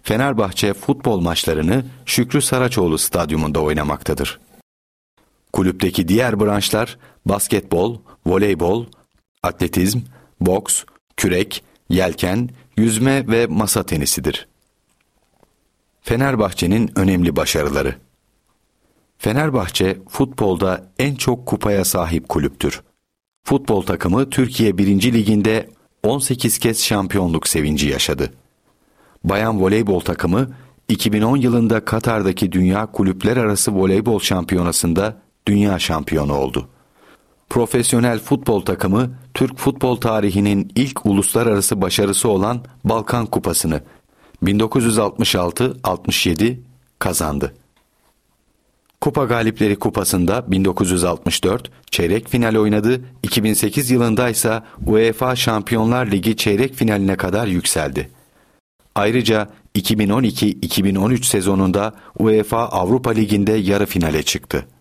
Fenerbahçe futbol maçlarını Şükrü Saraçoğlu Stadyumunda oynamaktadır. Kulüpteki diğer branşlar basketbol, voleybol, atletizm, boks, kürek, yelken, yüzme ve masa tenisidir. Fenerbahçe'nin önemli başarıları. Fenerbahçe futbolda en çok kupaya sahip kulüptür. Futbol takımı Türkiye 1. Ligi'nde 18 kez şampiyonluk sevinci yaşadı. Bayan voleybol takımı 2010 yılında Katar'daki Dünya Kulüpler Arası Voleybol Şampiyonası'nda dünya şampiyonu oldu. Profesyonel futbol takımı Türk futbol tarihinin ilk uluslararası başarısı olan Balkan Kupası'nı 1966-67 kazandı. Kupa Galipleri Kupası'nda 1964 çeyrek final oynadı, 2008 yılında ise UEFA Şampiyonlar Ligi çeyrek finaline kadar yükseldi. Ayrıca 2012-2013 sezonunda UEFA Avrupa Ligi'nde yarı finale çıktı.